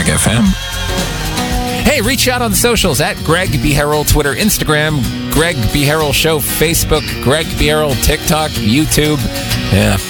Mag FM. Hey, reach out on the socials at Greg B. Harrell, Twitter, Instagram, Greg B. Harrell Show, Facebook, Greg B. Harrell, TikTok, YouTube. Yeah,